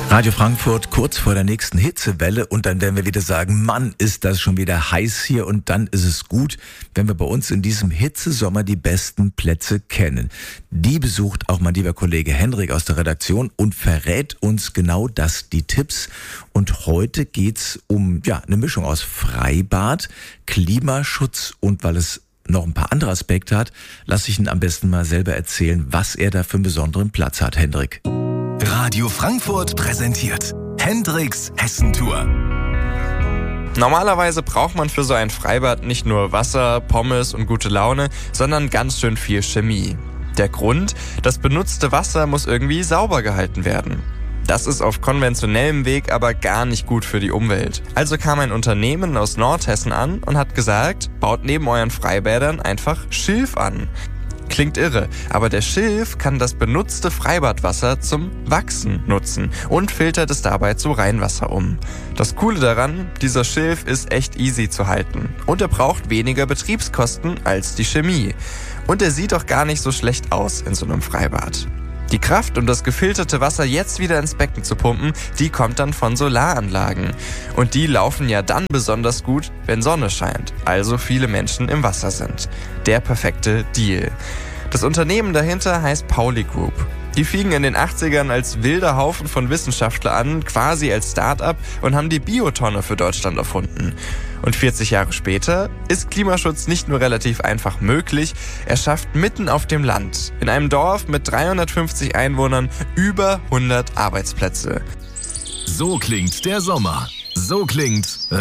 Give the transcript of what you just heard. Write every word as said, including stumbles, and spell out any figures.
Radio Frankfurt kurz vor der nächsten Hitzewelle und dann werden wir wieder sagen, Mann, ist das schon wieder heiß hier, und dann ist es gut, wenn wir bei uns in diesem Hitzesommer die besten Plätze kennen. Die besucht auch mein lieber Kollege Hendrik aus der Redaktion und verrät uns genau das, die Tipps. Und heute geht's um ja eine Mischung aus Freibad, Klimaschutz und weil es noch ein paar andere Aspekte hat, lasse ich ihn am besten mal selber erzählen, was er da für einen besonderen Platz hat, Hendrik. Radio Frankfurt präsentiert Hendriks Hessentour. Normalerweise braucht man für so ein Freibad nicht nur Wasser, Pommes und gute Laune, sondern ganz schön viel Chemie. Der Grund: Das benutzte Wasser muss irgendwie sauber gehalten werden. Das ist auf konventionellem Weg aber gar nicht gut für die Umwelt. Also kam ein Unternehmen aus Nordhessen an und hat gesagt, baut neben euren Freibädern einfach Schilf an. Klingt irre, aber der Schilf kann das benutzte Freibadwasser zum Wachsen nutzen und filtert es dabei zu Reinwasser um. Das Coole daran: Dieser Schilf ist echt easy zu halten und er braucht weniger Betriebskosten als die Chemie. Und er sieht auch gar nicht so schlecht aus in so einem Freibad. Die Kraft, um das gefilterte Wasser jetzt wieder ins Becken zu pumpen, die kommt dann von Solaranlagen. Und die laufen ja dann besonders gut, wenn Sonne scheint, also viele Menschen im Wasser sind. Der perfekte Deal. Das Unternehmen dahinter heißt Pauli Group. Die fingen in den achtzigern als wilder Haufen von Wissenschaftlern an, quasi als Start-up, und haben die Biotonne für Deutschland erfunden. Und vierzig Jahre später ist Klimaschutz nicht nur relativ einfach möglich, er schafft mitten auf dem Land, in einem Dorf mit dreihundertfünfzig Einwohnern, über hundert Arbeitsplätze. So klingt der Sommer. So klingt